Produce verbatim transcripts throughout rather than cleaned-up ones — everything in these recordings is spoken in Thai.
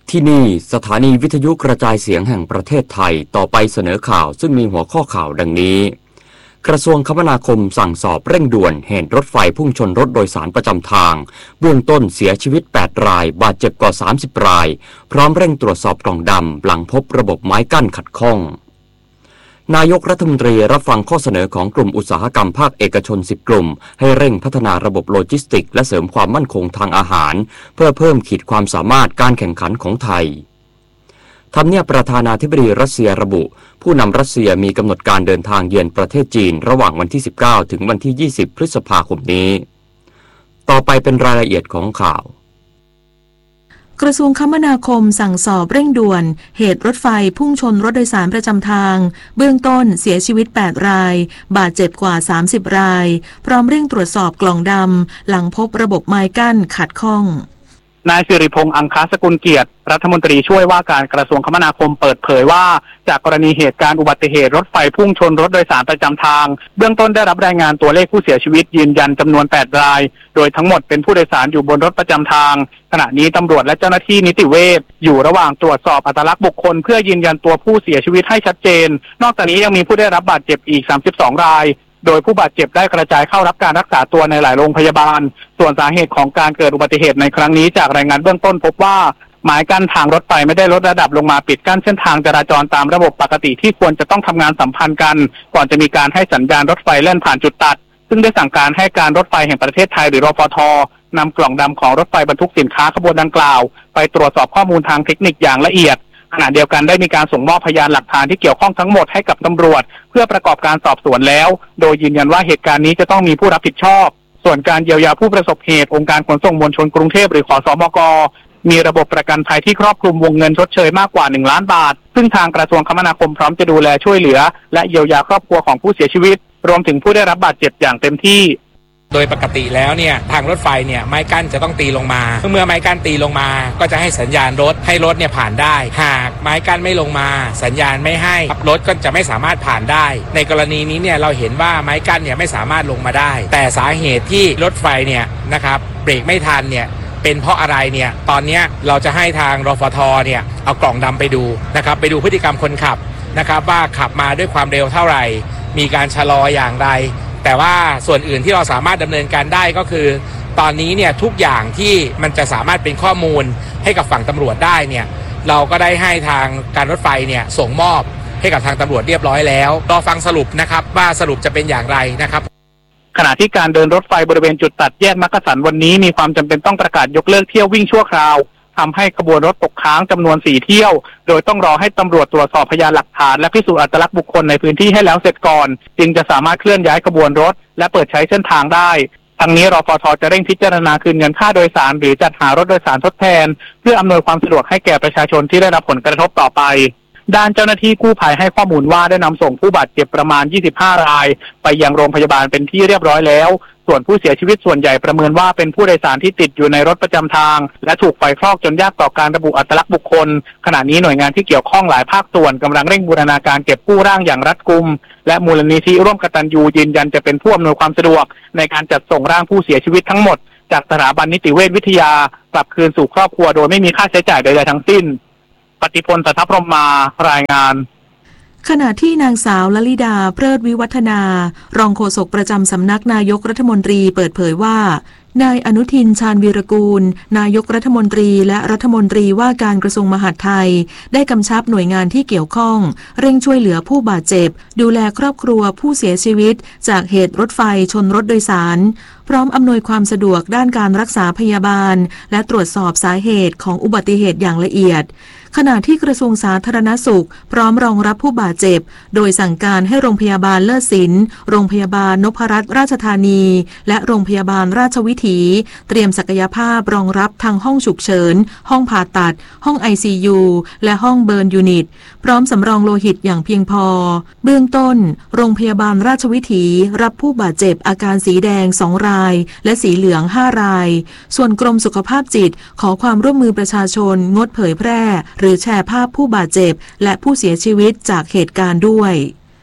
ที่นี่สถานีวิทยุกระจายเสียงแห่งประเทศไทยต่อไปเสนอข่าวซึ่งมีหัวข้อข่าวดังนี้กระทรวงคมนาคมสั่งสอบเร่งด่วนเหตุรถไฟพุ่งชนรถโดยสารประจำทางเบื้องต้นเสียชีวิตแปดรายบาดเจ็บกว่าสามสิบรายพร้อมเร่งตรวจสอบกล่องดำหลังพบระบบไม้กั้นขัดข้องนายกรัฐมนตรีรับฟังข้อเสนอของกลุ่มอุตสาหกรรมภาคเอกชนสิบกลุ่มให้เร่งพัฒนาระบบโลจิสติกส์และเสริมความมั่นคงทางอาหารเพื่อเพิ่มขีดความสามารถการแข่งขันของไทยทำเนียบประธานาธิบดีรัสเซียระบุผู้นำรัสเซียมีกำหนดการเดินทางเยือนประเทศจีนระหว่างวันที่สิบเก้าถึงวันที่ยี่สิบพฤษภาคมนี้ต่อไปเป็นรายละเอียดของข่าวกระทรวงคมนาคมสั่งสอบเร่งด่วนเหตุรถไฟพุ่งชนรถโดยสารประจำทางเบื้องต้นเสียชีวิตแปดรายบาดเจ็บกว่าสามสิบรายพร้อมเร่งตรวจสอบกล่องดำหลังพบระบบไม้กั้นขัดข้องนายสิริพงษ์อังคาสกุลเกียรติรัฐมนตรีช่วยว่าการกระทรวงคมนาคมเปิดเผยว่าจากกรณีเหตุการณ์อุบัติเหตุรถไฟพุ่งชนรถโดยสารประจำทางเบื้องต้นได้รับรายงานตัวเลขผู้เสียชีวิตยืนยันจำนวนแปดรายโดยทั้งหมดเป็นผู้โดยสารอยู่บนรถประจำทางขณะนี้ตำรวจและเจ้าหน้าที่นิติเวชอยู่ระหว่างตรวจสอบอัตลักษณ์บุคคลเพื่อยืนยันตัวผู้เสียชีวิตให้ชัดเจนนอกจากนี้ยังมีผู้ได้รับบาดเจ็บอีกสามสิบสองรายโดยผู้บาดเจ็บได้กระจายเข้ารับการรักษาตัวในหลายโรงพยาบาลส่วนสาเหตุของการเกิดอุบัติเหตุในครั้งนี้จากรายงานเบื้องต้นพบว่าไม้กั้นทางรถไฟไม่ได้ลดระดับลงมาปิดกั้นเส้นทางจราจรตามระบบปกติที่ควรจะต้องทำงานสัมพันธ์กันก่อนจะมีการให้สัญญาณรถไฟเล่นผ่านจุดตัดซึ่งได้สั่งการให้การรถไฟแห่งประเทศไทยหรือรฟท.นำกล่องดำของรถไฟบรรทุกสินค้าขบวนดังกล่าวไปตรวจสอบข้อมูลทางเทคนิคอย่างละเอียดขณะเดียวกันได้มีการส่งมอบพยานหลักฐานที่เกี่ยวข้องทั้งหมดให้กับตำรวจเพื่อประกอบการสอบสวนแล้วโดยยืนยันว่าเหตุการณ์นี้จะต้องมีผู้รับผิดชอบส่วนการเยียวยาผู้ประสบเหตุองค์การขนส่งมวลชนกรุงเทพหรือขสมก.มีระบบประกันภัยที่ครอบคลุมวงเงินชดเชยมากกว่าหนึ่งล้านบาทซึ่งทางกระทรวงคมนาคมพร้อมจะดูแลช่วยเหลือและเยียวยาครอบครัวของผู้เสียชีวิตรวมถึงผู้ได้รับบาดเจ็บอย่างเต็มที่โดยปกติแล้วเนี่ยทางรถไฟเนี่ยไม้กั้นจะต้องตีลงมาเมื่อไม้กั้นตีลงมาก็จะให้สัญญาณรถให้รถเนี่ยผ่านได้หากไม้กั้นไม่ลงมาสัญญาณไม่ให้รถก็จะไม่สามารถผ่านได้ในกรณีนี้เนี่ยเราเห็นว่าไม้กั้นเนี่ยไม่สามารถลงมาได้แต่สาเหตุที่รถไฟเนี่ยนะครับเบรกไม่ทันเนี่ยเป็นเพราะอะไรเนี่ยตอนนี้เราจะให้ทางรฟท.เนี่ยเอากล่องดำไปดูนะครับไปดูพฤติกรรมคนขับนะครับว่าขับมาด้วยความเร็วเท่าไหร่มีการชะลออย่างไรแต่ว่าส่วนอื่นที่เราสามารถดำเนินการได้ก็คือตอนนี้เนี่ยทุกอย่างที่มันจะสามารถเป็นข้อมูลให้กับฝั่งตำรวจได้เนี่ยเราก็ได้ให้ทางการรถไฟเนี่ยส่งมอบให้กับทางตำรวจเรียบร้อยแล้วรอฟังสรุปนะครับว่าสรุปจะเป็นอย่างไรนะครับขณะที่การเดินรถไฟบริเวณจุดตัดแยกมักกะสันวันนี้มีความจำเป็นต้องประกาศยกเลิกเที่ยววิ่งชั่วคราวทำให้ขบวนรถตกค้างจำนวนสี่เที่ยวโดยต้องรอให้ตำรวจตรวจสอบพยานหลักฐานและพิสูจน์อัตลักษณ์บุคคลในพื้นที่ให้แล้วเสร็จก่อนจึงจะสามารถเคลื่อนย้ายขบวนรถและเปิดใช้เส้นทางได้ทั้งนี้รฟท.จะเร่งพิจารณาคืนเงินค่าโดยสารหรือจัดหารถโดยสารทดแทนเพื่ออำนวยความสะดวกให้แก่ประชาชนที่ได้รับผลกระทบต่อไปด้านเจ้าหน้าที่กู้ภัยให้ข้อมูลว่าได้นำส่งผู้บาดเจ็บประมาณยี่สิบห้ารายไปยังโรงพยาบาลเป็นที่เรียบร้อยแล้วส่วนผู้เสียชีวิตส่วนใหญ่ประเมินว่าเป็นผู้โดยสารที่ติดอยู่ในรถประจำทางและถูกไฟคลอกจนยากต่อการระบุอัตลักษณ์บุคคลขณะนี้หน่วยงานที่เกี่ยวข้องหลายภาคส่วนกำลังเร่งบูรณาการเก็บกู้ร่างอย่างรัดกุมและมูลนิธิร่วมกตัญญูยืนยันจะเป็นผู้อำนวยความสะดวกในการจัดส่งร่างผู้เสียชีวิตทั้งหมดจากสถาบันนิติเวชวิทยากลับคืนสู่ครอบครัวโดยไม่มีค่าใช้จ่ายใดๆทั้งสิ้นปฏิพล สัทธพรหมารายงานขณะที่นางสาวลลิดาเพลิดวิวัฒนารองโฆษกประจำสำนักนายกรัฐมนตรีเปิดเผยว่านายอนุทินชาญวีรกูลนายกรัฐมนตรีและรัฐมนตรีว่าการกระทรวงมหาดไทยได้กำชับหน่วยงานที่เกี่ยวข้องเร่งช่วยเหลือผู้บาดเจ็บดูแลครอบครัวผู้เสียชีวิตจากเหตุรถไฟชนรถโดยสารพร้อมอำนวยความสะดวกด้านการรักษาพยาบาลและตรวจสอบสาเหตุของอุบัติเหตุอย่างละเอียดขณะที่กระทรวงสาธารณสุขพร้อมรองรับผู้บาดเจ็บโดยสั่งการให้โรงพยาบาลเลิศศิลป์โรงพยาบาลนพรัตน์ราชธานีและโรงพยาบาลราชวิถีเตรียมศักยภาพรองรับทั้งห้องฉุกเฉินห้องผ่าตัดห้อง ไอ ซี ยู และห้องเบิร์นยูนิตพร้อมสำรองโลหิตอย่างเพียงพอเบื้องต้นโรงพยาบาลราชวิถีรับผู้บาดเจ็บอาการสีแดงสองรายและสีเหลืองห้ารายส่วนกรมสุขภาพจิตขอความร่วมมือประชาชนงดเผยแพร่หรือแชร์ภาพผู้บาดเจ็บและผู้เสียชีวิตจากเหตุการณ์ด้วย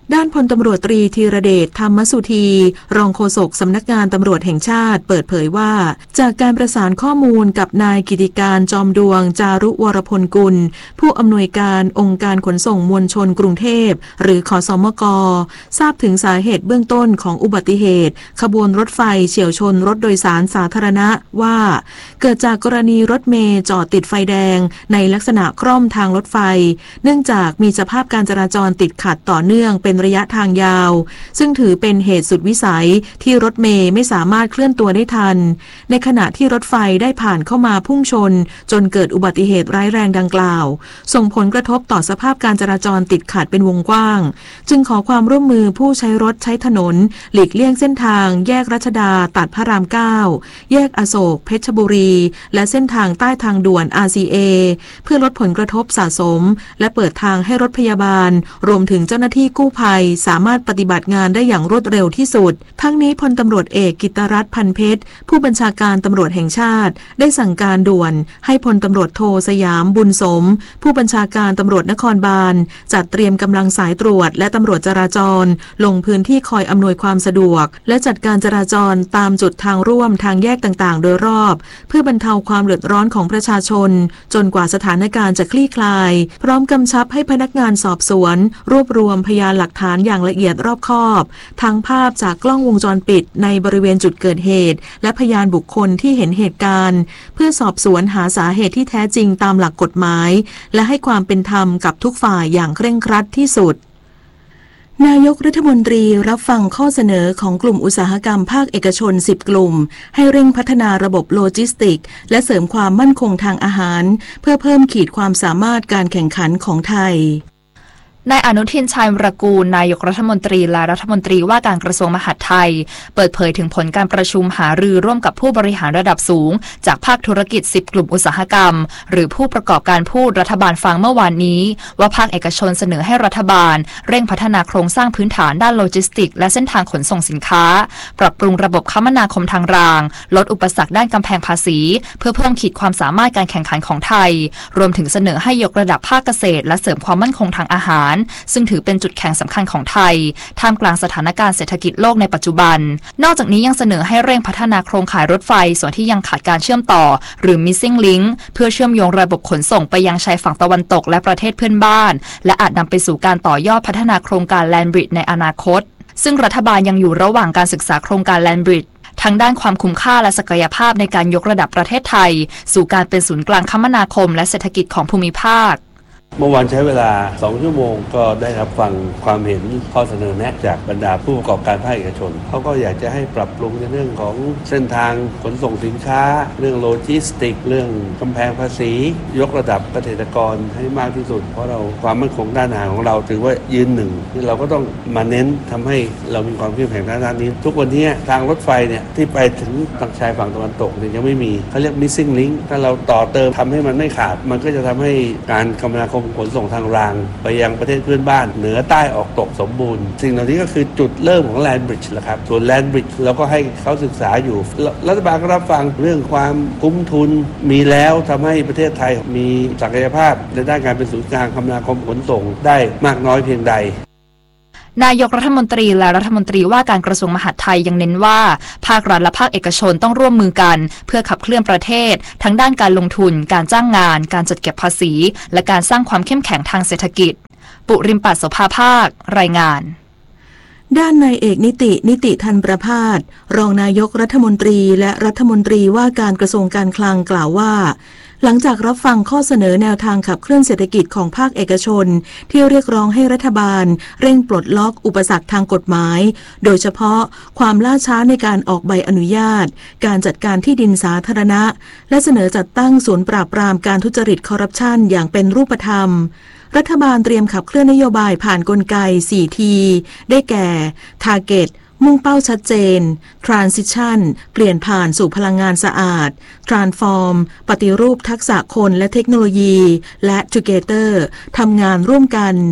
ด้านพลตำรวจตรีธีรเดชธรรมสุธีรองโฆษกสำนักงานตำรวจแห่งชาติเปิดเผยว่าจากการประสานข้อมูลกับนายกิติการจอมดวงจารุวรพลกุลผู้อำนวยการองค์การขนส่งมวลชนกรุงเทพหรือขสมกทราบถึงสาเหตุเบื้องต้นของอุบัติเหตุขบวนรถไฟเฉี่ยวชนรถโดยสารสาธารณะว่าเกิดจากกรณีรถเมล์จอดติดไฟแดงในลักษณะคร่อมทางรถไฟเนื่องจากมีสภาพการจราจรติดขัดต่อเนื่องเป็นระยะทางยาวซึ่งถือเป็นเหตุสุดวิสัยที่รถเมล์ไม่สามารถเคลื่อนตัวได้ทันในขณะที่รถไฟได้ผ่านเข้ามาพุ่งชนจนเกิดอุบัติเหตุร้ายแรงดังกล่าวส่งผลกระทบต่อสภาพการจราจรติดขัดเป็นวงกว้างจึงขอความร่วมมือผู้ใช้รถใช้ถนนหลีกเลี่ยงเส้นทางแยกรัชดาตัดพระรามเก้าแยกอโศกเพชรบุรีและเส้นทางใต้ทางด่วน อาร์ ซี เอ เพื่อลดผลกระทบสะสมและเปิดทางให้รถพยาบาลรวมถึงเจ้าหน้าที่กู้ภัยสามารถปฏิบัติงานได้อย่างรวดเร็วที่สุดทั้งนี้พลตำรวจเอกกิตรัตน์พันเพชรผู้บัญชาการตำรวจแห่งชาติได้สั่งการด่วนให้พลตำรวจโทสยามบุญสมผู้บัญชาการตำรวจนครบาลจัดเตรียมกำลังสายตรวจและตำรวจจราจรลงพื้นที่คอยอำนวยความสะดวกและจัดการจราจรตามจุดทางร่วมทางแยกต่างๆโดยรอบเพื่อบรรเทาความเดือดร้อนของประชาชนจนกว่าสถานการณ์จะคลี่คลายพร้อมกำชับให้พนักงานสอบสวนรวบรวมพยานหลักฐานอย่างละเอียดรอบคอบทั้งภาพจากกล้องวงจรปิดในบริเวณจุดเกิดเหตุและพยานบุคคลที่เห็นเหตุการณ์เพื่อสอบสวนหาสาเหตุที่แท้จริงตามหลักกฎหมายและให้ความเป็นธรรมกับทุกฝ่ายอย่างเคร่งครัดที่สุดนายกรัฐมนตรีรับฟังข้อเสนอของกลุ่มอุตสาหกรรมภาคเอกชนสิบกลุ่มให้เร่งพัฒนาระบบโลจิสติกส์และเสริมความมั่นคงทางอาหารเพื่อเพิ่มขีดความสามารถการแข่งขันของไทยนายอนุทินชาญวิรากูลนายกรัฐมนตรีและรัฐมนตรีว่าการกระทรวงมหาดไทยเปิดเผยถึงผลการประชุมหารือร่วมกับผู้บริหารระดับสูงจากภาคธุรกิจสิบกลุ่มอุตสาหกรรมหรือผู้ประกอบการพูดรัฐบาลฟังเมื่อวานนี้ว่าภาคเอกชนเสนอให้รัฐบาลเร่งพัฒนาโครงสร้างพื้นฐานด้านโลจิสติกส์และเส้นทางขนส่งสินค้าปรับปรุงระบบคมนาคมทางรางลดอุปสรรคด้านกำแพงภาษีเพื่อเพิ่มขีดความสามารถการแข่งขันของไทยรวมถึงเสนอให้ยกระดับภาคเกษตรและเสริมความมั่นคงทางอาหารซึ่งถือเป็นจุดแข็งสำคัญของไทยท่ามกลางสถานการณ์เศรษฐกิจโลกในปัจจุบันนอกจากนี้ยังเสนอให้เร่งพัฒนาโครงข่ายรถไฟส่วนที่ยังขาดการเชื่อมต่อหรือ missing link เพื่อเชื่อมโยงระบบขนส่งไปยังชายฝั่งตะวันตกและประเทศเพื่อนบ้านและอาจนำไปสู่การต่อยอดพัฒนาโครงการ Land Bridge ในอนาคตซึ่งรัฐบาลยังอยู่ระหว่างการศึกษาโครงการ Land Bridge ทั้งด้านความคุ้มค่าและศักยภาพในการยกระดับประเทศไทยสู่การเป็นศูนย์กลางคมนาคมและเศรษฐกิจของภูมิภาคเมื่อวานใช้เวลาสองชั่วโมงก็ได้รับฟังความเห็นข้อเสนอแนะจากบรรดาผู้ประกอบการภาคเอกชนเขาก็อยากจะให้ปรับปรุงในเรื่องของเส้นทางขนส่งสินค้าเรื่องโลจิสติกเรื่องกำแพงภาษียกระดับเกษตรกรให้มากที่สุดเพราะเราความมั่นคงด้านอาหารของเราถือว่ายืนหนึ่งที่เราก็ต้องมาเน้นทำให้เรามีความเข้มแข็งด้านนี้ทุกวันนี้ทางรถไฟเนี่ยที่ไปถึงทางชายฝั่งตะวันตกเนี่ยยังไม่มีเขาเรียก missing link ถ้าเราต่อเติมทำให้มันไม่ขาดมันก็จะทำให้การคมนาคมขนส่งทางรางไปยังประเทศเพื่อนบ้านเหนือใต้ออกตกสมบูรณ์สิ่งเหล่านี้ก็คือจุดเริ่มของ Land Bridge แหละครับส่วน Land Bridge เราก็ให้เขาศึกษาอยู่รัฐบาลก็รับฟังเรื่องความคุ้มทุนมีแล้วทำให้ประเทศไทยมีศักยภาพในด้านการเป็นศูนย์กลางคมนาคมขนส่งได้มากน้อยเพียงใดนายกรัฐมนตรีและรัฐมนตรีว่าการกระทรวงมหาดไทยยังเน้นว่าภาครัฐและภาคเอกชนต้องร่วมมือกันเพื่อขับเคลื่อนประเทศทั้งด้านการลงทุนการจ้างงานการจัดเก็บภาษีและการสร้างความเข้มแข็งทางเศรษฐกิจปุริมปัสโสภาภาครายงานด้านนายเอกนิตินิติธันประภาสรองนายกรัฐมนตรีและรัฐมนตรีว่าการกระทรวงการคลังกล่าวว่าหลังจากรับฟังข้อเสนอแนวทางขับเคลื่อนเศรษฐกิจของภาคเอกชนที่เรียกร้องให้รัฐบาลเร่งปลดล็อกอุปสรรคทางกฎหมายโดยเฉพาะความล่าช้าในการออกใบอนุญาตการจัดการที่ดินสาธารณะและเสนอจัดตั้งศูนย์ปราบปรามการทุจริตคอร์รัปชันอย่างเป็นรูปธรรมรัฐบาลเตรียมขับเคลื่อนนโยบายผ่านกลไก โฟร์ ที ได้แก่ Targetมุ่งเป้าชัดเจน Transition เปลี่ยนผ่านสู่พลังงานสะอาด Transform ปฏิรูปทักษะคนและเทคโนโลยีและ Together ทำงานร่วมกัน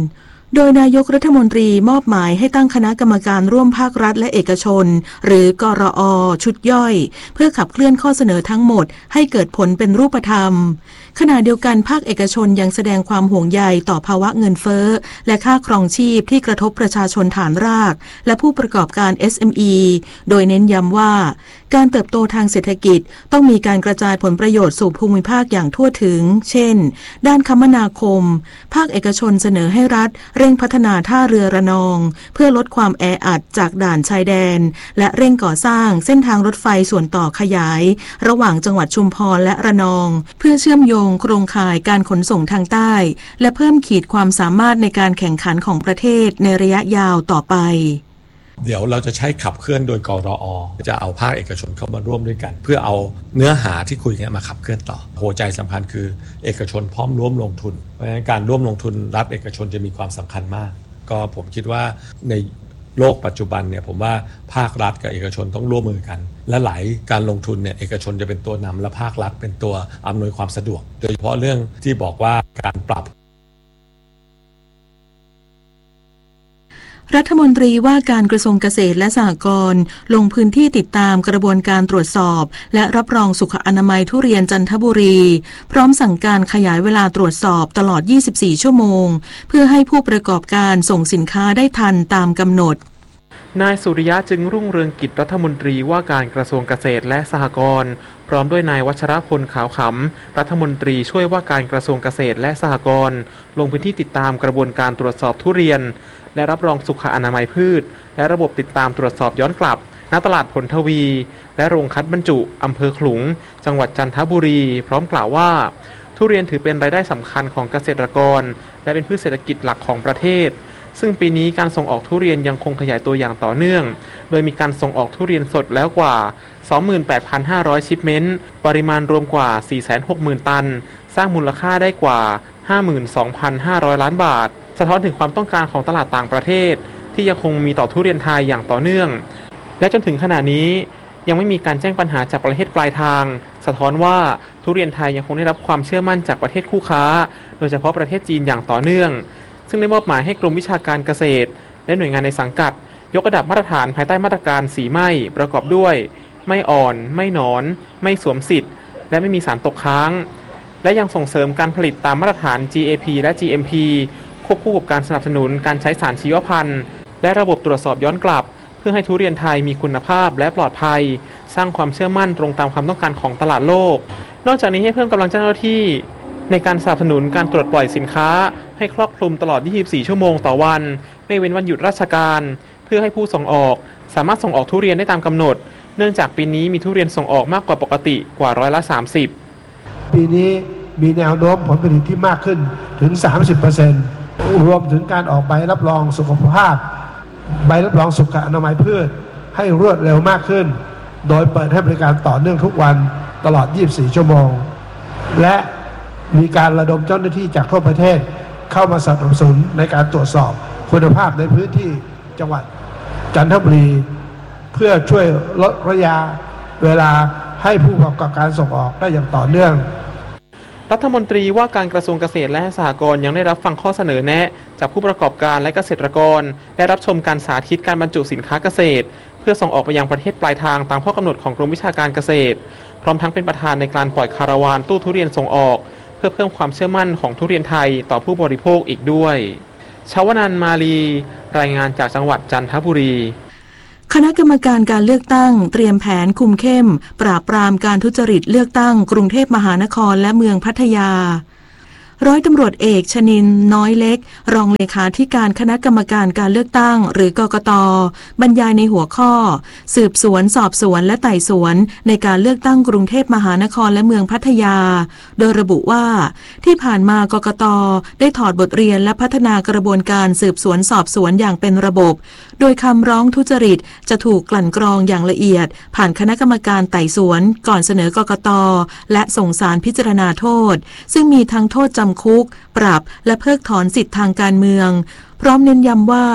โดยนายกรัฐมนตรีมอบหมายให้ตั้งคณะกรรมการร่วมภาครัฐและเอกชนหรือกรอ.ชุดย่อยเพื่อขับเคลื่อนข้อเสนอทั้งหมดให้เกิดผลเป็นรูปธรรมขณะเดียวกันภาคเอกชนยังแสดงความห่วงใยต่อภาวะเงินเฟ้อและค่าครองชีพที่กระทบประชาชนฐานรากและผู้ประกอบการ เอส เอ็ม อี โดยเน้นย้ำว่าการเติบโตทางเศรษฐกิจต้องมีการกระจายผลประโยชน์สู่ภูมิภาคอย่างทั่วถึงเช่นด้านคมนาคมภาคเอกชนเสนอให้รัฐเร่งพัฒนาท่าเรือระนองเพื่อลดความแออัดจากด่านชายแดนและเร่งก่อสร้างเส้นทางรถไฟส่วนต่อขยายระหว่างจังหวัดชุมพรและระนองเพื่อเชื่อมโยงโครงข่ายการขนส่งทางใต้และเพิ่มขีดความสามารถในการแข่งขันของประเทศในระยะยาวต่อไปเดี๋ยวเราจะใช้ขับเคลื่อนโดยกรอ.จะเอาภาคเอกชนเข้ามาร่วมด้วยกันเพื่อเอาเนื้อหาที่คุยกันมาขับเคลื่อนต่อหัวใจสำคัญคือเอกชนพร้อมร่วมลงทุนเพราะฉะนั้นการร่วมลงทุนรัฐเอกชนจะมีความสำคัญมากก็ผมคิดว่าในโลกปัจจุบันเนี่ยผมว่าภาครัฐกับเอกชนต้องร่วมมือกันและหลายการลงทุนเนี่ยเอกชนจะเป็นตัวนำและภาครัฐเป็นตัวอำนวยความสะดวกโดยเฉพาะเรื่องที่บอกว่าการปรับรัฐมนตรีว่าการกระทรวงเกษตรและสหกรณ์ลงพื้นที่ติดตามกระบวนการตรวจสอบและรับรองสุขอนามัยทุเรียนจันทบุรีพร้อมสั่งการขยายเวลาตรวจสอบตลอดยี่สิบสี่ชั่วโมงเพื่อให้ผู้ประกอบการส่งสินค้าได้ทันตามกำหนดนายสุริยะจึงรุ่งเรืองกิจรัฐมนตรีว่าการกระทรวงเกษตรและสหกรณ์พร้อมด้วยนายวัชรพลขาวขำรัฐมนตรีช่วยว่าการกระทรวงเกษตรและสหกรณ์ลงพื้นที่ติดตามกระบวนการตรวจสอบทุเรียนและรับรองสุขอนามัยพืชและระบบติดตามตรวจสอบย้อนกลับณตลาดผลทวีและโรงคัดบรรจุอำเภอขลุงจังหวัดจันทบุรีพร้อมกล่าวว่าทุเรียนถือเป็นรายได้สำคัญของเกษตรกรและเป็นพืชเศรษฐกิจหลักของประเทศซึ่งปีนี้การส่งออกทุเรียนยังคงขยายตัวอย่างต่อเนื่องโดยมีการส่งออกทุเรียนสดแล้วกว่า สองหมื่นแปดพันห้าร้อย ชิปเมนต์ปริมาณรวมกว่า สี่แสนหกหมื่น ตันสร้างมูลค่าได้กว่า ห้าหมื่นสองพันห้าร้อย ล้านบาทสะท้อนถึงความต้องการของตลาดต่างประเทศที่ยังคงมีต่อทุเรียนไทยอย่างต่อเนื่องและจนถึงขณะนี้ยังไม่มีการแจ้งปัญหาจากประเทศปลายทางสะท้อนว่าทุเรียนไทยยังคงได้รับความเชื่อมั่นจากประเทศคู่ค้าโดยเฉพาะประเทศจีนอย่างต่อเนื่องซึ่งได้มอบหมายให้กรมวิชาการเกษตรและหน่วยงานในสังกัดยกระดับมาตรฐานภายใต้มาตรการสีไหม้ประกอบด้วยไม่อ่อนไม่หนอนไม่สวมสิทธิ์และไม่มีสารตกค้างและยังส่งเสริมการผลิตตามมาตรฐาน จี เอ พี และ จี เอ็ม พี ควบคู่กับการสนับสนุนการใช้สารชีวพันธุ์และระบบตรวจสอบย้อนกลับเพื่อให้ทุเรียนไทยมีคุณภาพและปลอดภัยสร้างความเชื่อมั่นตรงตามความต้องการของตลาดโลกนอกจากนี้ให้เพิ่มกำลังเจ้าหน้าที่ในการสนับสนุนการตรวจปล่อยสินค้าให้ครอบคลุมตลอดยี่สิบสี่ชั่วโมงต่อวันไม่เว้นวันหยุดราชการเพื่อให้ผู้ส่งออกสามารถส่งออกทุเรียนได้ตามกำหนดเนื่องจากปีนี้มีทุเรียนส่งออกมากกว่าปกติกว่าร้อยละสามสิบปีนี้มีแนวโน้มผลผลิตที่มากขึ้นถึง สามสิบเปอร์เซ็นต์ รวมถึงการออกใบรับรองสุขภาพใบรับรองสุขอนามัยพืชให้รวดเร็วมากขึ้นโดยเปิดให้บริการต่อเนื่องทุกวันตลอดยี่สิบสี่ชั่วโมงและมีการระดมเจ้าหน้าที่จากทั่วประเทศเข้ามาสนับสนุนในการตรวจสอบคุณภาพในพื้นที่จังหวัดจันทบุรีเพื่อช่วยลดระยะเวลาให้ผู้ประกอบการส่งออกได้อย่างต่อเนื่องรัฐมนตรีว่าการกระทรวงเกษตรและสหกรณ์ยังได้รับฟังข้อเสนอแนะจากผู้ประกอบการและเกษตรกรและรับชมการสาธิตการบรรจุสินค้าเกษตรเพื่อส่งออกไปยังประเทศปลายทางตามข้อกำหนดของกรมวิชาการเกษตรพร้อมทั้งเป็นประธานในการปล่อยคาราวานตู้ทุเรียนส่งออกเพื่อเพิ่มความเชื่อมั่นของทุเรียนไทยต่อผู้บริโภคอีกด้วยชวนันท์มาลีรายงานจากจังหวัดจันทบุรีคณะกรรมการการเลือกตั้งเตรียมแผนคุมเข้มปราบปรามการทุจริตเลือกตั้งกรุงเทพมหานครและเมืองพัทยาร้อยตำรวจเอกชนินทร์น้อยเล็กรองเลขาธิการคณะกรรมการการเลือกตั้งหรือกกต.บรรยายในหัวข้อสืบสวนสอบสวนและไต่สวนในการเลือกตั้งกรุงเทพมหานครและเมืองพัทยาโดยระบุว่าที่ผ่านมากกต.ได้ถอดบทเรียนและพัฒนากระบวนการสืบสวนสอบสวนอย่างเป็นระบบโดยคำร้องทุจริตจะถูกกลั่นกรองอย่างละเอียดผ่านคณะกรรมการไต่สวนก่อนเสนอกกต.และส่งศาลพิจารณาโทษซึ่งมีทั้งโทษจำคุกปรับและเพิกถอนสิทธิทางการเมืองพร้อมเน้นย้ำว่า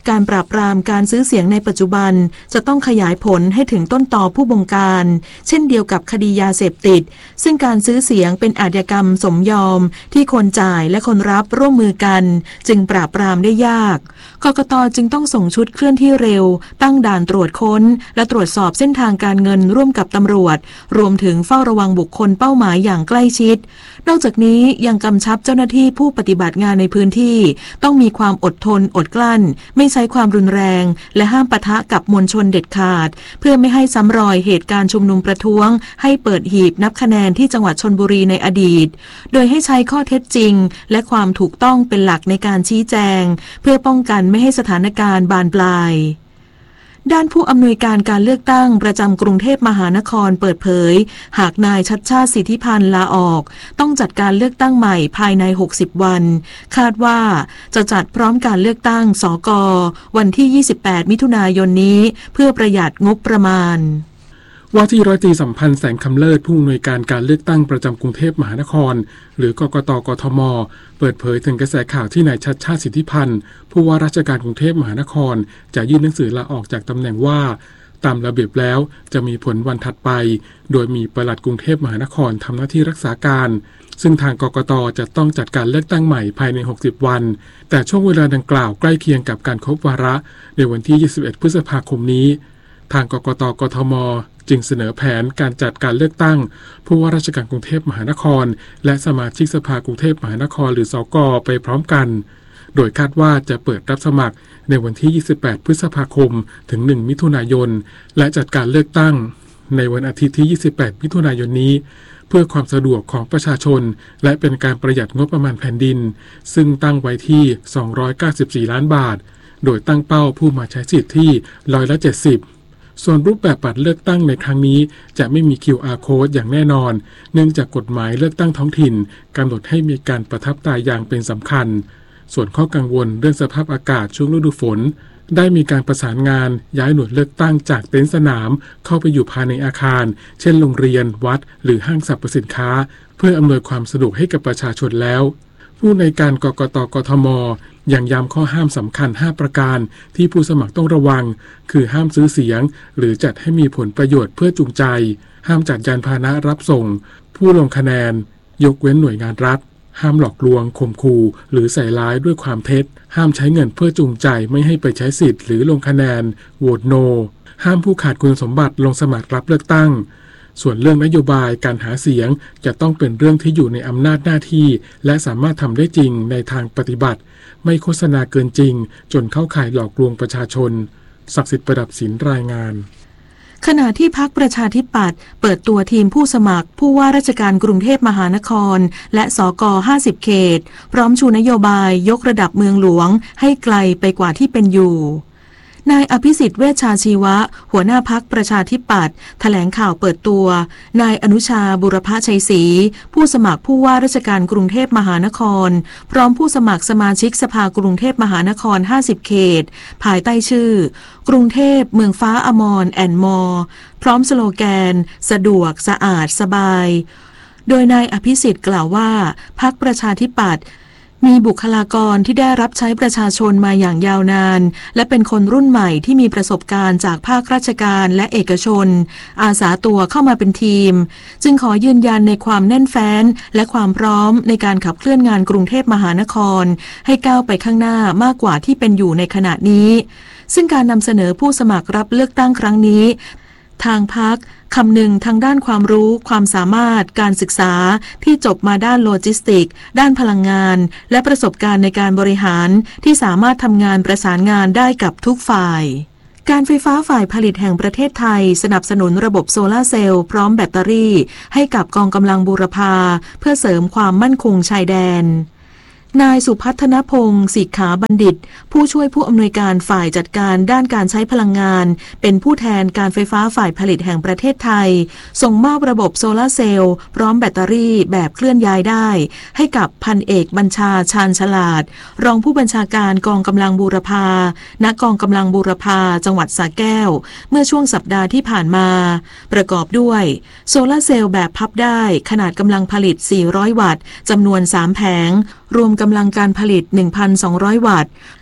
การปราบปรามการซื้อเสียงในปัจจุบันจะต้องขยายผลให้ถึงต้นตอผู้บงการเช่นเดียวกับคดียาเสพติดซึ่งการซื้อเสียงเป็นอาชญากรรมสมยอมที่คนจ่ายและคนรับร่วมมือกันจึงปราบปรามได้ยากกกต.จึงต้องส่งชุดเคลื่อนที่เร็วตั้งด่านตรวจค้นและตรวจสอบเส้นทางการเงินร่วมกับตำรวจรวมถึงเฝ้าระวังบุคคลเป้าหมายอย่างใกล้ชิดนอกจากนี้ยังกำชับเจ้าหน้าที่ผู้ปฏิบัติงานในพื้นที่ต้องมีความอดทนอดกลั้นไม่ใช้ความรุนแรงและห้ามปะทะกับมวลชนเด็ดขาดเพื่อไม่ให้ซ้ำรอยเหตุการณ์ชุมนุมประท้วงให้เปิดหีบนับคะแนนที่จังหวัดชลบุรีในอดีตโดยให้ใช้ข้อเท็จจริงและความถูกต้องเป็นหลักในการชี้แจงเพื่อป้องกันไม่ให้สถานการณ์บานปลายด้านผู้อำนวยการการเลือกตั้งประจำกรุงเทพมหานครเปิดเผยหากนายชัชชาติสิทธิพันธ์ลาออกต้องจัดการเลือกตั้งใหม่ภายในหกสิบวันคาดว่าจะจัดพร้อมการเลือกตั้งสก.วันที่ยี่สิบแปดมิถุนายนนี้เพื่อประหยัดงบประมาณว่าที่ร้อยตรีสัมพันธ์แสงคำเลิศผู้อำนวยการการเลือกตั้งประจำกรุงเทพมหานครหรือกกต.กทม.เปิดเผยถึงกระแสข่าวที่นายชัชชาติสิทธิพันธ์ผู้ว่าราชการกรุงเทพมหานครจะยื่นหนังสือลาออกจากตำแหน่งว่าตามระเบียบแล้วจะมีผลวันถัดไปโดยมีปลัดกรุงเทพมหานครทำหน้าที่รักษาการซึ่งทางกกต.จะต้องจัดการเลือกตั้งใหม่ภายในหกสิบวันแต่ช่วงเวลาดังกล่าวใกล้เคียงกับการครบวาระในวันที่ยี่สิบเอ็ดพฤษภาคมนี้ทางกกต.กทม.จึงเสนอแผนการจัดการเลือกตั้งผู้ว่าราชการกรุงเทพมหานครและสมาชิกสภากรุงเทพมหานครหรือสก.ไปพร้อมกันโดยคาดว่าจะเปิดรับสมัครในวันที่ยี่สิบแปดพฤษภาคมถึงหนึ่งมิถุนายนและจัดการเลือกตั้งในวันอาทิตย์ที่ยี่สิบแปดมิถุนายนนี้เพื่อความสะดวกของประชาชนและเป็นการประหยัดงบประมาณแผ่นดินซึ่งตั้งไว้ที่สองร้อยเก้าสิบสี่ล้านบาทโดยตั้งเป้าผู้มาใช้สิทธิ์ที่ร้อยละเจ็ดสิบส่วนรูปแบบบัตรเลือกตั้งในครั้งนี้จะไม่มี คิว อาร์ Code อย่างแน่นอนเนื่องจากกฎหมายเลือกตั้งท้องถิ่นกำหนดให้มีการประทับตราอย่างเป็นสำคัญส่วนข้อกังวลเรื่องสภาพอากาศช่วงฤดูฝนได้มีการประสานงานย้ายหน่วยเลือกตั้งจากเต็นท์สนามเข้าไปอยู่ภายในอาคารเช่นโรงเรียนวัดหรือห้างสรรพสินค้าเพื่ออำนวยความสะดวกให้กับประชาชนแล้วผู้ในการกกต.กทม.ยังย้ำข้อห้ามสำคัญห้าประการที่ผู้สมัครต้องระวังคือห้ามซื้อเสียงหรือจัดให้มีผลประโยชน์เพื่อจูงใจห้ามจัดยานพาหนะรับส่งผู้ลงคะแนนยกเว้นหน่วยงานรัฐห้ามหลอกลวงข่มขู่หรือใส่ร้ายด้วยความเท็จห้ามใช้เงินเพื่อจูงใจไม่ให้ไปใช้สิทธิ์หรือลงคะแนนโหวตโนห้ามผู้ขาดคุณสมบัติลงสมัครรับเลือกตั้งส่วนเรื่องนโยบายการหาเสียงจะต้องเป็นเรื่องที่อยู่ในอำนาจหน้าที่และสามารถทำได้จริงในทางปฏิบัติไม่โฆษณาเกินจริงจนเข้าข่ายหลอกลวงประชาชนศักดิ์สิทธิ์ประดับศิลป์รายงานขณะที่พรรคประชาธิปัตย์เปิดตัวทีมผู้สมัครผู้ว่าราชการกรุงเทพมหานครและสก.ห้าสิบเขตพร้อมชูนโยบายยกระดับเมืองหลวงให้ไกลไปกว่าที่เป็นอยู่นายอภิสิทธิ์เวชชาชีวะหัวหน้าพรรคประชาธิปัตย์แถลงข่าวเปิดตัวนายอนุชาบุรพชัยศรีผู้สมัครผู้ว่าราชการกรุงเทพมหานครพร้อมผู้สมัครสมาชิกสภากรุงเทพมหานครห้าสิบเขตภายใต้ชื่อกรุงเทพเมืองฟ้าอมรแอนด์มอร์พร้อมสโลแกนสะดวกสะอาดสบายโดยนายอภิสิทธิ์กล่าวว่าพรรคประชาธิปัตย์มีบุคลากรที่ได้รับใช้ประชาชนมาอย่างยาวนานและเป็นคนรุ่นใหม่ที่มีประสบการณ์จากภาคราชการและเอกชนอาสาตัวเข้ามาเป็นทีมจึงขอยืนยันในความแน่นแฟ้นและความพร้อมในการขับเคลื่อนงานกรุงเทพมหานครให้ก้าวไปข้างหน้ามากกว่าที่เป็นอยู่ในขณะนี้ซึ่งการนำเสนอผู้สมัครรับเลือกตั้งครั้งนี้ทางพรรคคำนึงทางด้านความรู้ความสามารถการศึกษาที่จบมาด้านโลจิสติกด้านพลังงานและประสบการณ์ในการบริหารที่สามารถทำงานประสานงานได้กับทุกฝ่ายการไฟฟ้าฝ่ายผลิตแห่งประเทศไทยสนับสนุนระบบโซลาร์เซลล์พร้อมแบตเตอรี่ให้กับกองกำลังบูรพาเพื่อเสริมความมั่นคงชายแดนนายสุพัฒนพงศ์ศิกขาบัณฑิตผู้ช่วยผู้อำนวยการฝ่ายจัดการด้านการใช้พลังงานเป็นผู้แทนการไฟฟ้าฝ่ายผลิตแห่งประเทศไทยส่งมอบระบบโซลาร์เซลล์พร้อมแบตเตอรี่แบบเคลื่อนย้ายได้ให้กับพันเอกบัญชาชาญฉลาดรองผู้บัญชาการกองกำลังบูรพาณกองกำลังบูรพาจังหวัดสระแก้วเมื่อช่วงสัปดาห์ที่ผ่านมาประกอบด้วยโซลาร์เซลล์แบบพับได้ขนาดกำลังผลิตสี่ร้อยวัตต์จำนวนสามแผงรวมกำลังการผลิต หนึ่งพันสองร้อย วัตต์พ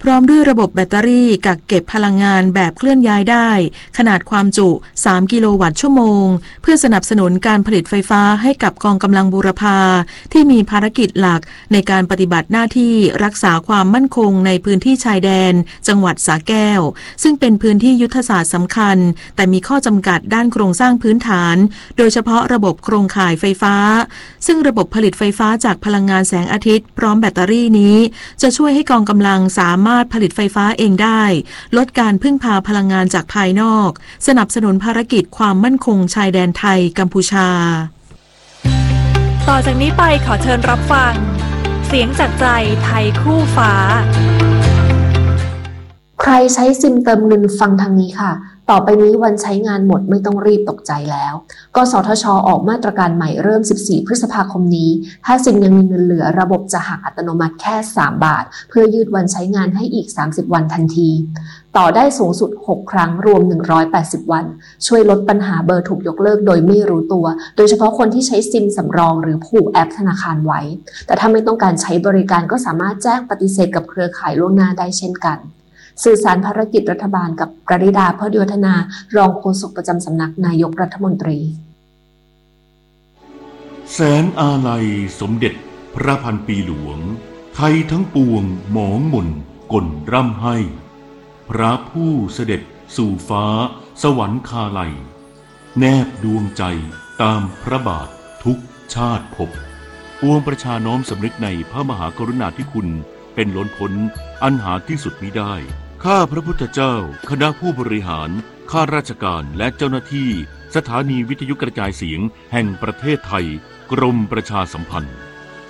พร้อมด้วยระบบแบตเตอรี่กักเก็บพลังงานแบบเคลื่อนย้ายได้ขนาดความจุสามกิโลวัตต์ชั่วโมงเพื่อสนับสนุนการผลิตไฟฟ้าให้กับกองกำลังบูรพาที่มีภารกิจหลักในการปฏิบัติหน้าที่รักษาความมั่นคงในพื้นที่ชายแดนจังหวัดสระแก้วซึ่งเป็นพื้นที่ยุทธศาสตร์สำคัญแต่มีข้อจำกัดด้านโครงสร้างพื้นฐานโดยเฉพาะระบบโครงข่ายไฟฟ้าซึ่งระบบผลิตไฟฟ้าจากพลังงานแสงอาทิตย์พร้อมแบตเตอรี่นี้จะช่วยให้กองกำลังสามารถผลิตไฟฟ้าเองได้ลดการพึ่งพาพลังงานจากภายนอกสนับสนุนภารกิจความมั่นคงชายแดนไทยกัมพูชาต่อจากนี้ไปขอเชิญรับฟังเสียงจากใจไทยคู่ฟ้าใครใช้ซิมเติมเงินฟังทางนี้ค่ะต่อไปนี้วันใช้งานหมดไม่ต้องรีบตกใจแล้วกสทช.ออกมาตรการใหม่เริ่มสิบสี่พฤษภาคมนี้ถ้าซิมยังมีเงินเหลือระบบจะหักอัตโนมัติแค่สามบาทเพื่อยืดวันใช้งานให้อีกสามสิบวันทันทีต่อได้สูงสุดหกครั้งรวมหนึ่งร้อยแปดสิบวันช่วยลดปัญหาเบอร์ถูกยกเลิกโดยไม่รู้ตัวโดยเฉพาะคนที่ใช้ซิมสำรองหรือผูกแอปธนาคารไว้แต่ถ้าไม่ต้องการใช้บริการก็สามารถแจ้งปฏิเสธกับเครือข่ายล่วงหน้าได้เช่นกันสื่อสารภารกิจรัฐบาลกับกฤษดาเพื่อดิวัฒนารองโฆษกประจำสำนักนายกรัฐมนตรีแสนอาลัยสมเด็จพระพันปีหลวงไทยทั้งปวงหมองหม่นก่นร่ำให้พระผู้เสด็จสู่ฟ้าสวรรคาลัยแนบดวงใจตามพระบาททุกชาติภพปวงประชาน้อมสำนึกในพระมหากรุณาธิคุณเป็นล้นพ้นอันหาที่สุดมิได้ข้าพระพุทธเจ้าคณะผู้บริหารข้าราชการและเจ้าหน้าที่สถานีวิทยุกระจายเสียงแห่งประเทศไทยกรมประชาสัมพันธ์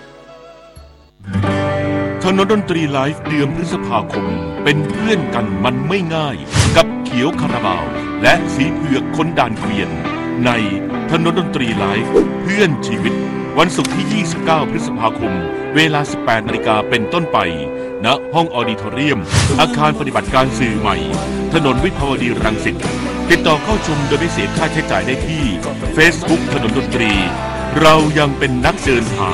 ถนนดนตรีไลฟ์เดือนพฤษภาคมเป็นเพื่อนกันมันไม่ง่ายกับเขียวคาราบาวและสีเผือกคนด่านเกวียนในถนนดนตรีไลฟ์เพื่อนชีวิตวันศุกร์ที่ยี่สิบเก้าพฤษภาคมเวลา สิบแปดนาฬิกาเป็นต้นไปณห้องออดิทอเรียมอาคารปฏิบัติการสื่อใหม่ถนนวิภาวดีรังสิตติดต่อเข้าชมโดยไม่เสียค่าใช้จ่ายได้ที่ Facebook ถนนดนตรีเรายังเป็นนักเดินทาง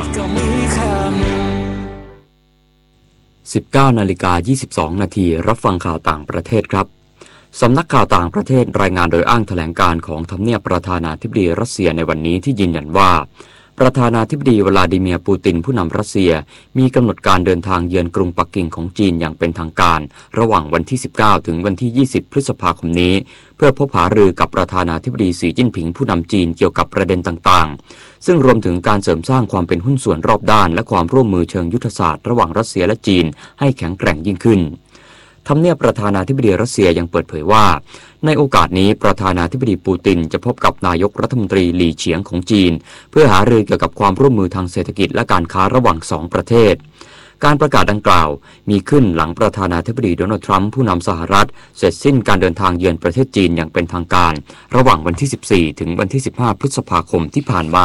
สิบเก้านาฬิกายี่สิบสองนาทีรับฟังข่าวต่างประเทศครับสำนักข่าวต่างประเทศรายงานโดยอ้างแถลงการของทำเนียบประธานาธิบดีรัสเซียในวันนี้ที่ยืนยันว่าประธานาธิบดีวลาดิเมียร์ปูตินผู้นำรัสเซียมีกำหนดการเดินทางเยือนกรุงปักกิ่งของจีนอย่างเป็นทางการระหว่างวันที่สิบเก้าถึงวันที่ยี่สิบพฤษภาคมนี้เพื่อพบหารือกับประธานาธิบดีสีจิ้นผิงผู้นำจีนเกี่ยวกับประเด็นต่างๆซึ่งรวมถึงการเสริมสร้างความเป็นหุ้นส่วนรอบด้านและความร่วมมือเชิงยุทธศาสตร์ระหว่างรัสเซียและจีนให้แข็งแกร่งยิ่งขึ้นทำเนียบประธานาธิบดีรัสเซียยังเปิดเผยว่าในโอกาสนี้ประธานาธิบดีปูตินจะพบกับนายกรัฐมนตรีหลี่เฉียงของจีนเพื่อหารือเกี่ยวกับความร่วมมือทางเศรษฐกิจและการค้าระหว่างสองประเทศการประกาศดังกล่าวมีขึ้นหลังประธานาธิบดีโดนัลด์ทรัมป์ผู้นำสหรัฐเสร็จสิ้นการเดินทางเยือนประเทศจีนอย่างเป็นทางการระหว่างวันที่สิบสี่ถึงวันที่สิบห้าพฤษภาคมที่ผ่านมา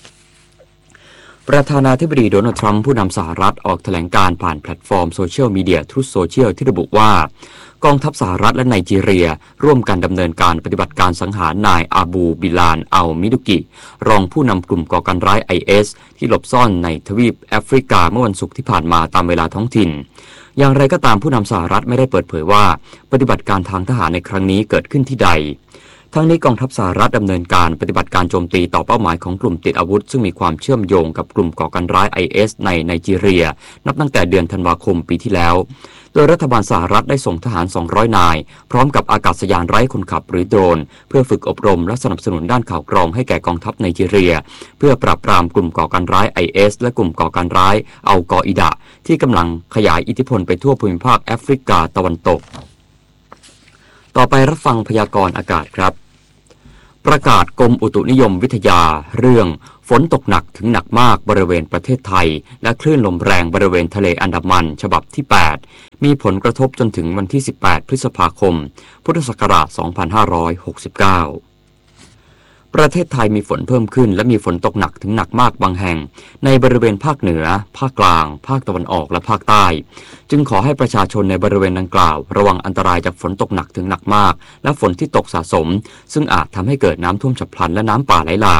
ประธานาธิบดีโดนัลด์ทรัมป์ผู้นำสหรัฐออกแถลงการผ่านแพลตฟอร์มโซเชียลมีเดียทรูธโซเชียลที่ระบุว่ากองทัพสหรัฐและไนจีเรียร่วมกันดำเนินการปฏิบัติการสังหารนายอาบูบิลานอัลมิดุกิรองผู้นำกลุ่มก่อการร้าย ไอ เอส ที่หลบซ่อนในทวีปแอฟริกาเมื่อวันศุกร์ที่ผ่านมาตามเวลาท้องถิ่นอย่างไรก็ตามผู้นำสหรัฐไม่ได้เปิดเผยว่าปฏิบัติการทางทหารในครั้งนี้เกิดขึ้นที่ใดทั้งนี้กองทัพสหรัฐดำเนินการปฏิบัติการโจมตีต่อเป้าหมายของกลุ่มติดอาวุธซึ่งมีความเชื่อมโยงกับกลุ่มก่อการร้าย ไอ เอส ในไนจีเรียนับตั้งแต่เดือนธันวาคมปีที่แล้วโดยรัฐบาลสหรัฐได้ส่งทหารสองร้อยนายพร้อมกับอากาศยานไร้คนขับหรือโดรนเพื่อฝึกอบรมและสนับสนุนด้านข่าวกรองให้แก่กองทัพไนจีเรียเพื่อปราบปรามกลุ่มก่อการร้าย ไอ เอส และกลุ่มก่อการร้ายอัลกออิดะที่กำลังขยายอิทธิพลไปทั่วภูมิภาคแอฟริกาตะวันตกต่อไปรับฟังพยากรณ์อากาศครับประกาศกรมอุตุนิยมวิทยาเรื่องฝนตกหนักถึงหนักมากบริเวณประเทศไทยและคลื่นลมแรงบริเวณทะเลอันดามันฉบับที่แปดมีผลกระทบจนถึงวันที่สิบแปดพฤษภาคมพุทธศักราชสองพันห้าร้อยหกสิบเก้าประเทศไทยมีฝนเพิ่มขึ้นและมีฝนตกหนักถึงหนักมากบางแห่งในบริเวณภาคเหนือภาคกลางภาคตะวันออกและภาคใต้จึงขอให้ประชาชนในบริเวณดังกล่าวระวังอันตรายจากฝนตกหนักถึงหนักมากและฝนที่ตกสะสมซึ่งอาจทำให้เกิดน้ำท่วมฉับพลันและน้ำป่าไหลหลาก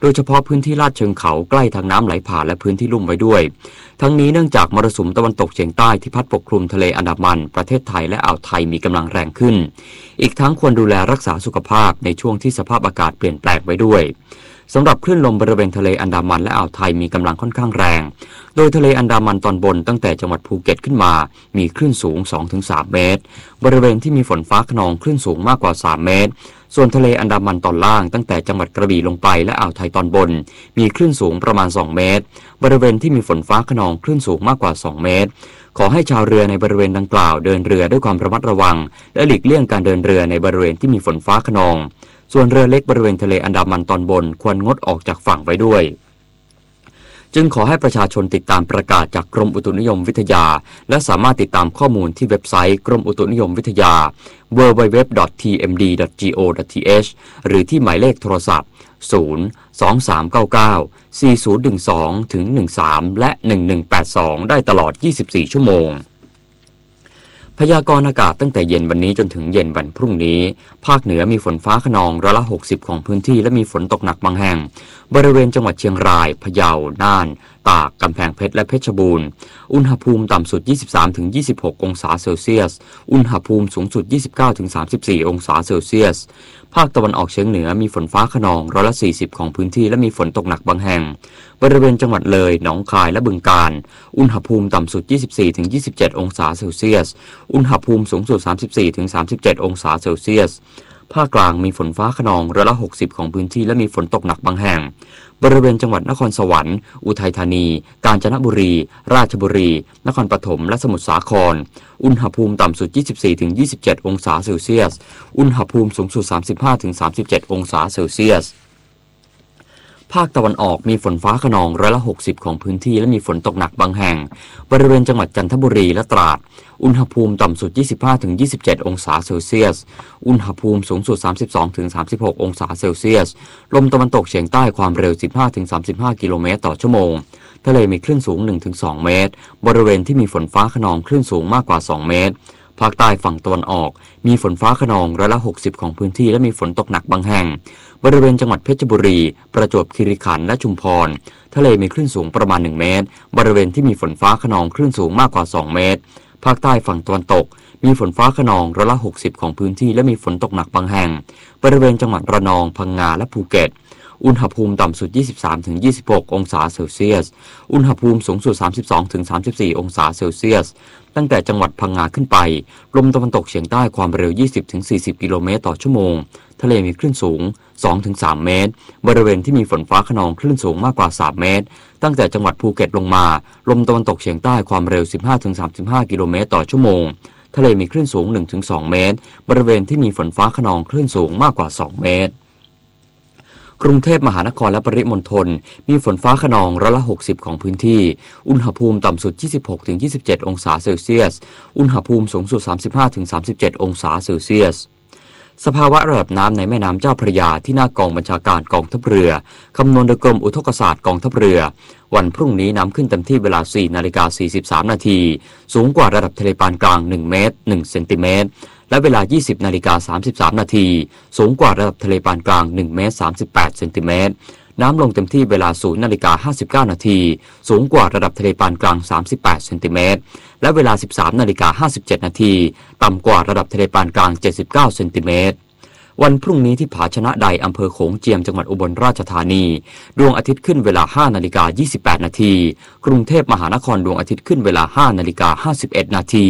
โดยเฉพาะพื้นที่ลาดเชิงเขาใกล้ทางน้ำไหลผ่านและพื้นที่ลุ่มไว้ด้วยทั้งนี้เนื่องจากมรสุมตะวันตกเฉียงใต้ที่พัดปกคลุมทะเลอันดามันประเทศไทยและอ่าวไทยมีกำลังแรงขึ้นอีกทั้งควรดูแลรักษาสุขภาพในช่วงที่สภาพอากาศเปลี่ยนแปลงไว้ด้วยสำหรับคลื่นลมบริเวณทะเลอันดามันและอ่าวไทยมีกำลังค่อนข้างแรงโดยทะเลอันดามันตอนบนตั้งแต่จังหวัดภูเก็ตขึ้นมามีคลื่นสูง สองถึงสาม เมตรบริเวณที่มีฝนฟ้าคะนองคลื่นสูงมากกว่าสามเมตรส่วนทะเลอันดามันตอนล่างตั้งแต่จังหวัดกระบี่ลงไปและอ่าวไทยตอนบนมีคลื่นสูงประมาณสองเมตรบริเวณที่มีฝนฟ้าคะนองคลื่นสูงมากกว่าสองเมตรขอให้ชาวเรือในบริเวณดังกล่าวเดินเรือด้วยความระมัดระวังและหลีกเลี่ยงการเดินเรือในบริเวณที่มีฝนฟ้าคะนองส่วนเรือเล็กบริเวณทะเลอันดามันตอนบนควรงดออกจากฝั่งไว้ด้วยจึงขอให้ประชาชนติดตามประกาศจากกรมอุตุนิยมวิทยาและสามารถติดตามข้อมูลที่เว็บไซต์กรมอุตุนิยมวิทยา ดับเบิลยู ดับเบิลยู ดับเบิลยู ดอท ที เอ็ม ดี ดอท จี โอ ดอท ที เอช หรือที่หมายเลขโทรศัพท์ศูนย์ สอง สาม เก้า เก้า สี่ ศูนย์ หนึ่ง สอง หนึ่ง สามและหนึ่ง หนึ่ง แปด สองได้ตลอดยี่สิบสี่ชั่วโมงพยากรณ์อากาศตั้งแต่เย็นวันนี้จนถึงเย็นวันพรุ่งนี้ภาคเหนือมีฝนฟ้าคะนองร้อยละหกสิบของพื้นที่และมีฝนตกหนักบางแห่งบริเวณจังหวัดเชียงรายพะเยาน่านตากกำแพงเพชรและเพชรบูรณ์อุณหภูมิต่ำสุด ยี่สิบสามถึงยี่สิบหก องศาเซลเซียสอุณหภูมิสูงสุด ยี่สิบเก้าถึงสามสิบสี่ องศาเซลเซียสภาคตะวันออกเฉียงเหนือมีฝนฟ้าคะนองร้อยละสี่สิบของพื้นที่และมีฝนตกหนักบางแห่งบริเวณจังหวัดเลยหนองคายและบึงกาฬอุณหภูมิต่ำสุด ยี่สิบสี่ถึงยี่สิบเจ็ด องศาเซลเซียสอุณหภูมิสูงสุด สามสิบสี่ถึงสามสิบเจ็ด องศาเซลเซียสภาคกลางมีฝนฟ้าคะนองร้อยละหกสิบของพื้นที่และมีฝนตกหนักบางแห่งบริเวณจังหวัดนครสวรรค์อุทัยธานีกาญจนบุรีราชบุรีนครปฐมและสมุทรสาครอุณหภูมิต่ำสุด ยี่สิบสี่ถึงยี่สิบเจ็ด องศาเซลเซียสอุณหภูมิสูงสุด สามสิบห้าถึงสามสิบเจ็ด องศาเซลเซียสภาคตะวันออกมีฝนฟ้าคะนองร้อยละหกสิบของพื้นที่และมีฝนตกหนักบางแห่งบริเวณจังหวัดจันทบุรีและตราดอุณหภูมิต่ำสุด ยี่สิบห้าถึงยี่สิบเจ็ด องศาเซลเซียสอุณหภูมิสูงสุด สามสิบสองถึงสามสิบหก องศาเซลเซียสลมตะวันตกเฉียงใต้ความเร็ว สิบห้าถึงสามสิบห้า กิโลเมตรต่อชั่วโมงทะเลมีคลื่นสูง หนึ่งถึงสอง เมตรบริเวณที่มีฝนฟ้าคะนองคลื่นสูงมากกว่าสองเมตรภาคใต้ฝั่งตะวันออกมีฝนฟ้าคะนองร้อยละหกสิบของพื้นที่และมีฝนตกหนักบางแห่งบริเวณจังหวัดเพชรบุรีประจวบคีรีขันธ์และชุมพรทะเลมีคลื่นสูงประมาณหนึ่งเมตรบริเวณที่มีฝนฟ้าคะนองคลื่นสูงมากกว่าสองเมตรภาคใต้ฝั่งตะวันตกมีฝนฟ้าคะนองร้อยละหกสิบของพื้นที่และมีฝนตกหนักบางแห่งบริเวณจังหวัดระนองพังงาและภูเก็ตอุณหภูมิต่ำสุด ยี่สิบสามถึงยี่สิบหก องศาเซลเซียสอุณหภูมิสูงสุด สามสิบสองถึงสามสิบสี่ องศาเซลเซียสตั้งแต่จังหวัดพังงาขึ้นไปลมตะวันตกเฉียงใต้ความเร็ว ยี่สิบถึงสี่สิบ กิโลเมตรต่อชั่วโมงทะเลมีคลื่นสูง สองถึงสาม เมตรบริเวณที่มีฝนฟ้าคะนองคลื่นสูงมากกว่าสามเมตรตั้งแต่จังหวัดภูเก็ตลงมาลมตะวันตกเฉียงใต้ความเร็ว สิบห้าถึงสามสิบห้า กิโลเมตรต่อชั่วโมงทะเลมีคลื่นสูง หนึ่งถึงสอง เมตรบริเวณที่มีฝนฟ้าคะนองคลื่นสูงมากกว่าสองเมตรกรุงเทพมหานครและปริมณฑลมีฝนฟ้าคะนองร้อยละหกสิบของพื้นที่อุณหภูมิต่ำสุด ยี่สิบหกถึงยี่สิบเจ็ด องศาเซลเซียสอุณหภูมิสูงสุด สามสิบห้าถึงสามสิบเจ็ด องศาเซลเซียสสภาวะระดับน้ำในแม่น้ำเจ้าพระยาที่หน้ากองบัญชาการกองทัพเรือคำนวณโดยกรมอุทกศาสตร์กองทัพเรือวันพรุ่งนี้น้ำขึ้นเต็มที่เวลา สี่นาฬิกาสี่สิบสาม นาทีสูงกว่าระดับทะเลปานกลางหนึ่งเมตรหนึ่งเซนติเมตรและเวลา ยี่สิบนาฬิกาสามสิบสาม นาทีสูงกว่าระดับทะเลปานกลางหนึ่งเมตรสามสิบแปดเซนติเมตรน้ำลงเต็มที่เวลา ศูนย์นาฬิกาห้าสิบเก้า นาทีสูงกว่าระดับทะเลปานกลางสามสิบแปดเซนติเมตรและเวลา สิบสามนาฬิกาห้าสิบเจ็ด นาทีต่ำกว่าระดับทะเลปานกลางเจ็ดสิบเก้าเซนติเมตรวันพรุ่งนี้ที่ผาชนะใดอำเภอโขงเจียมจังหวัดอุบลราชธานีดวงอาทิตย์ขึ้นเวลา ห้านาฬิกายี่สิบแปด นาทีกรุงเทพมหานครดวงอาทิตย์ขึ้นเวลา ห้านาฬิกาห้าสิบเอ็ด นาที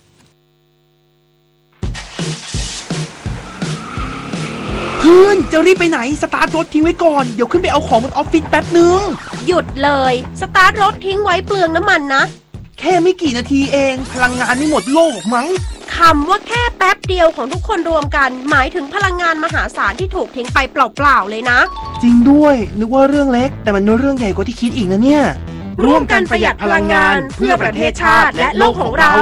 เพื่อนจะรีบไปไหนสตาร์ทรถทิ้งไว้ก่อนเดี๋ยวขึ้นไปเอาของบนออฟฟิศแป๊บนึงหยุดเลยสตาร์ทรถทิ้งไว้เปลืองน้ำมันนะแค่ไม่กี่นาทีเองพลังงานไม่หมดโลกมั้งคำว่าแค่แป๊บเดียวของทุกคนรวมกันหมายถึงพลังงานมหาศาลที่ถูกทิ้งไปเปล่าๆเลยนะจริงด้วยนึกว่าเรื่องเล็กแต่มันเรื่องใหญ่กว่าที่คิดอีกนะเนี่ยร่วมกันประหยัดพลังงานเพื่อประเทศชาติและโลกของเรา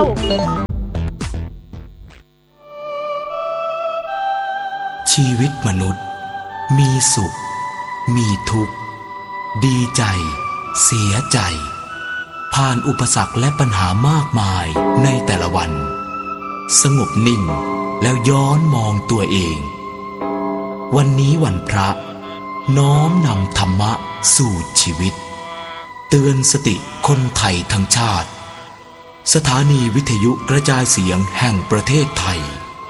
ชีวิตมนุษย์มีสุขมีทุกข์ดีใจเสียใจผ่านอุปสรรคและปัญหามากมายในแต่ละวันสงบนิ่งแล้วย้อนมองตัวเองวันนี้วันพระน้อมนำธรรมะสู่ชีวิตเตือนสติคนไทยทั้งชาติสถานีวิทยุกระจายเสียงแห่งประเทศไทย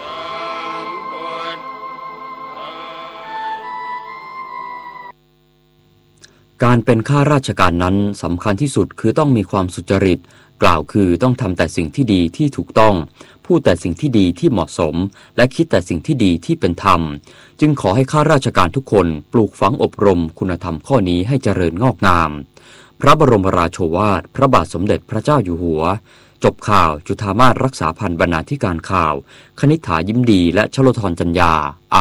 การเป็นข้าราชการนั้นสำคัญที่สุดคือต้องมีความสุจริตกล่าวคือต้องทำแต่สิ่งที่ดีที่ถูกต้องพูดแต่สิ่งที่ดีที่เหมาะสมและคิดแต่สิ่งที่ดีที่เป็นธรรมจึงขอให้ข้าราชการทุกคนปลูกฝังอบรมคุณธรรมข้อนี้ให้เจริญงอกงามพระบรมราโชวาทพระบาทสมเด็จพระเจ้าอยู่หัวจบข่าวจุฑามาสรักษาพันธ์บรรณาธิการข่าวคณิษฐายิ้มดีและชโลธรจัญญา